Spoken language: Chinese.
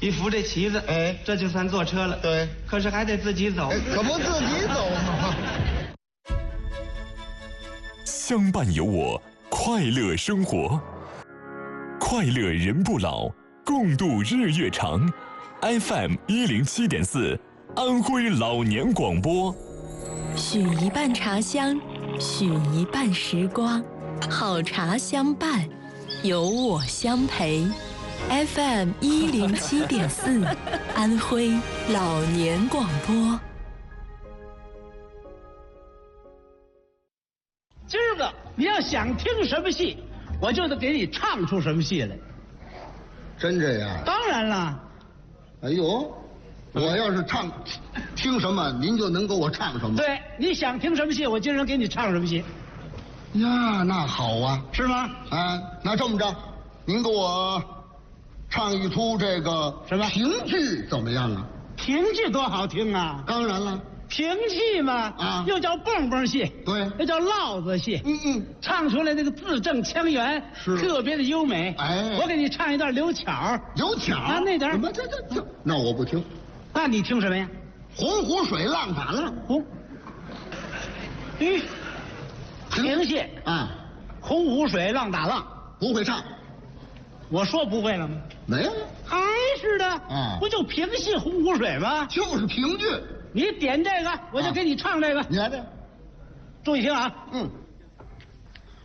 一扶这旗子， 哎， 这就算坐车了。 对， 可是还得自己走。 可不自己走吗？ 相伴有我，快乐生活，快乐人不老，共度日月长。FM 107.4，安徽老年广播。 许一半茶香，许一半时光，好茶相伴，有我相陪。FM 107.4，安徽老年广播。 今儿个你要想听什么戏，我就得给你唱出什么戏来。 真这样？ 当然了。 哎呦，我要是听什么，您就能给我唱什么。 对，你想听什么戏，我今儿给你唱什么戏。 呀，那好啊， 是吗？ 啊，那这么着，您给我唱一出这个什么评剧怎么样啊？ 评剧多好听啊！ 当然了， 评戏嘛， 啊， 又叫蹦蹦戏， 对， 又叫烙子戏。唱出来那个字正腔圆， 是特别的优美。 哎， 我给你唱一段刘巧。 刘巧啊，那点什么这，那我不听。 那你听什么呀？ 洪湖水浪打浪。 评戏啊， 洪湖水浪打浪， 不会唱。 我说不会了吗？ 没有， 还是的。 啊， 不就评戏洪湖水吗？ 就是评剧。 你点这个，我就给你唱这个。 你来这， 注意听啊。